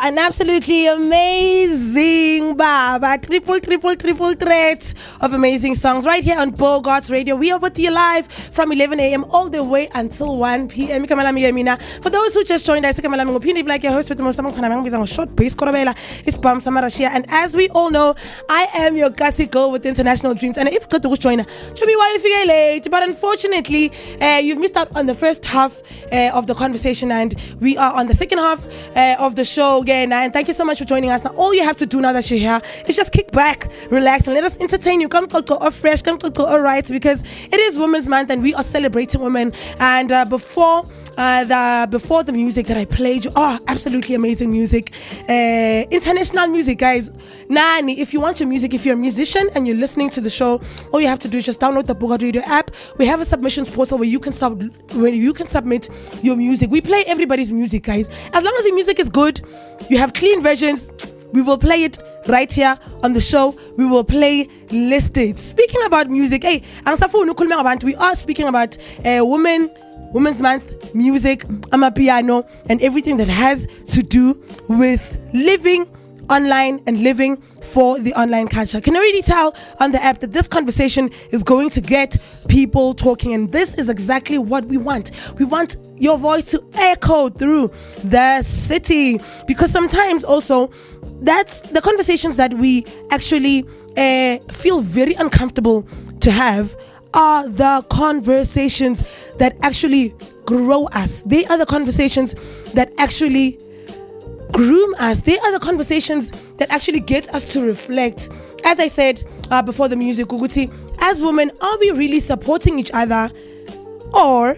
an absolutely amazing baba. Triple threat of amazing songs right here on Bogarts Radio. We are with you live from 11 a.m. all the way until 1 p.m. For those who just joined us, like your host with the most short base it's Bam Samarashia. And as we all know, I am your Kasi girl with international dreams. And if you join us, why if you late? But unfortunately, you've missed out on the first half of the conversation, and we are on the second half of the show again. And thank you so much for joining us. Now, all you have to do now that you're here is just kick back, relax, and let us entertain you. Come go off fresh, come go all right, because it is Women's Month and we are celebrating women. And before the music that I played, absolutely amazing music, international music, guys. Nani, if you want your music, if you're a musician and you're listening to the show, all you have to do is just download the Bogarts Radio app. We have a submissions portal where you can submit your music. We play everybody's music, guys. As long as the music is good, you have clean versions, we will play it right here on the show. We will play listed. Speaking about music, we are speaking about Women's Month, music, amapiano, and everything that has to do with living online and living for the online culture. Can already tell on the app that this conversation is going to get people talking, and this is exactly what we want. We want your voice to echo through the city, because sometimes also that's the conversations that we actually feel very uncomfortable to have are the conversations that actually grow us. They are the conversations that actually groom us. They are the conversations that actually get us to reflect. As I said before the music, Uguti, as women, are we really supporting each other, or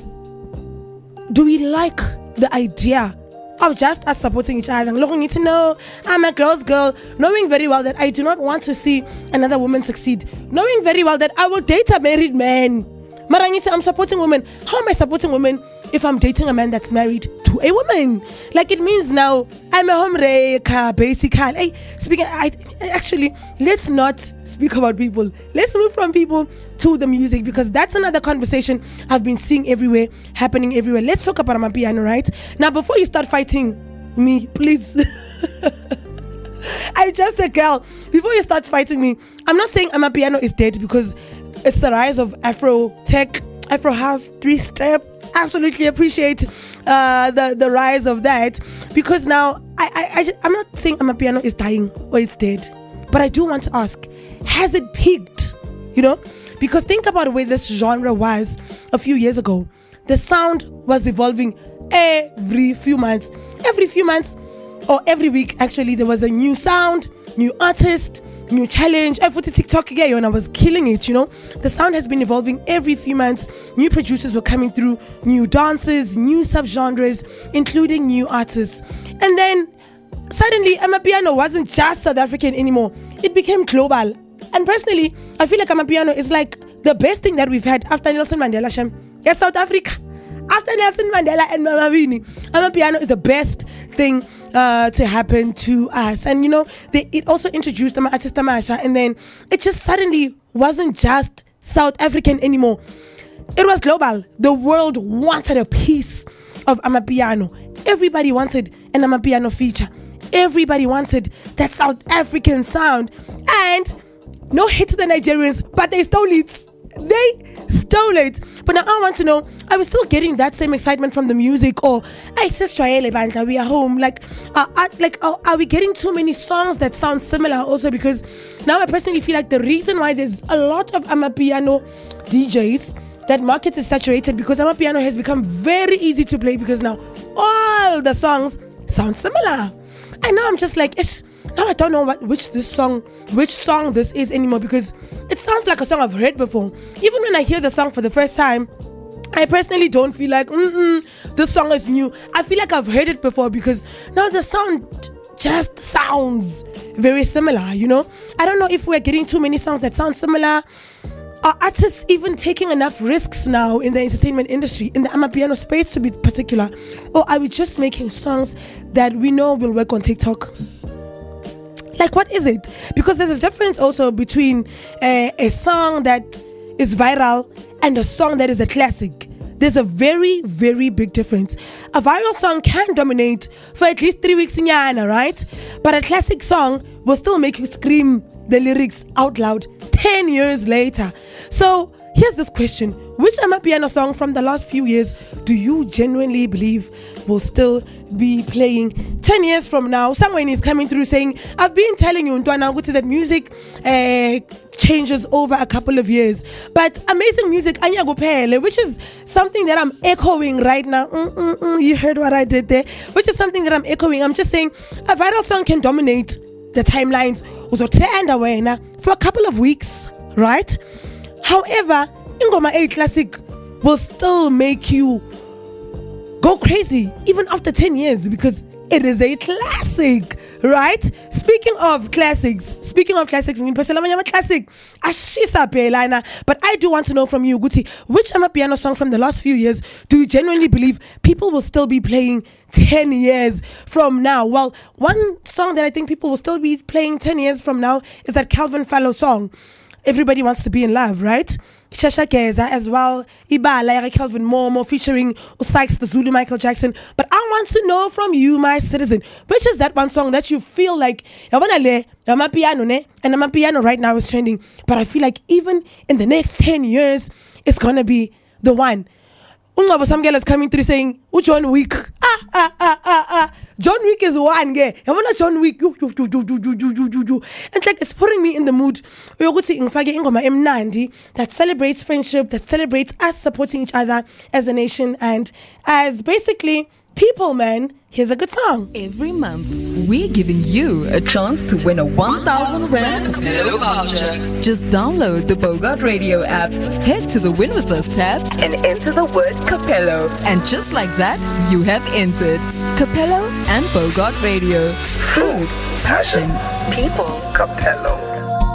do we like the idea of just us supporting each other? Look, I need to know I'm a girl's girl, knowing very well that I do not want to see another woman succeed, knowing very well that I will date a married man. Marangiti, I'm supporting women. How am I supporting women if I'm dating a man that's married to a woman? Like, it means now I'm a homewrecker, basically. Actually, let's not speak about people. Let's move from people to the music, because that's another conversation I've been seeing everywhere, happening everywhere. Let's talk about amapiano, right? Now, before you start fighting me, please. I'm just a girl. Before you start fighting me, I'm not saying amapiano is dead, because it's the rise of Afro tech, Afro house, 3-step. Absolutely appreciate the rise of that, because now I'm not saying amapiano is dying or it's dead, but I do want to ask, has it peaked? Because think about where this genre was a few years ago. The sound was evolving every few months or every week. Actually, there was a new sound, new artist, new challenge. I put a TikTok again and I was killing it. The sound has been evolving every few months. New producers were coming through, new dances, new subgenres, including new artists. And then suddenly amapiano wasn't just South African anymore. It became global. And personally, I feel like amapiano is like the best thing that we've had after Nelson Mandela, Shem. Yes, South Africa. After Nelson Mandela and Mama Winnie, amapiano is the best thing to happen to us. And it also introduced the artist Tamasha, and then it just suddenly wasn't just South African anymore. It was global. The world wanted a piece of amapiano. Everybody wanted an amapiano feature. Everybody wanted that South African sound. And no hit to the Nigerians, but they stole it. But now I want to know, are we still getting that same excitement from the music, or we are home? Are we getting too many songs that sound similar also? Because now I personally feel like the reason why there's a lot of amapiano DJs, that market is saturated, because amapiano has become very easy to play, because now all the songs sound similar. And now I'm just like, now I don't know which song this is anymore, because it sounds like a song I've heard before. Even when I hear the song for the first time, I personally don't feel like this song is new. I feel like I've heard it before, because now the sound just sounds very similar. I don't know if we're getting too many songs that sound similar. Are artists even taking enough risks now in the entertainment industry, in the amapiano space to be particular? Or are we just making songs that we know will work on TikTok? Like, what is it? Because there's a difference also between a song that is viral and a song that is a classic. there's a very, very big difference. A viral song can dominate for at least 3 weeks in Yana, right? But a classic song will still make you scream the lyrics out loud 10 years later. So here's this question. Which Amapiano song from the last few years do you genuinely believe will still be playing 10 years from now? Someone is coming through saying, I've been telling you, Ntwana, that music changes over a couple of years. But amazing music, Anyagopele, which is something that I'm echoing right now. You heard what I did there? Which is something that I'm echoing. I'm just saying a viral song can dominate the timelines for a couple of weeks, right? However, Ingoma 8 Classic will still make you go crazy even after 10 years because it is a classic, right? Speaking of classics, classic, but I do want to know from you, Guti, which Amapiano song from the last few years do you genuinely believe people will still be playing 10 years from now? Well, one song that I think people will still be playing 10 years from now is that Calvin Fallow song, Everybody Wants to Be in Love, right? Shasha Keza as well, Ibala, Calvin Momo featuring Sykes the Zulu, Michael Jackson. But I want to know from you, my citizen, which is that one song that you feel like and Amapiano right now is trending, but I feel like even in the next 10 years, it's gonna be the one. Some girl is coming through saying, John Wick. John Wick is one guy. I want John Wick. And like it's putting me in the mood. We're going to see Ingoma M90 that celebrates friendship, that celebrates us supporting each other as a nation and as basically people, man. Here's a good song. Every month, we're giving you a chance to win a 1,000 Rand Capello voucher. Just download the Bogart Radio app, head to the Win With Us tab, and enter the word Capello. And just like that, you have entered. Capello and Bogart Radio. Food, passion, people, Capello.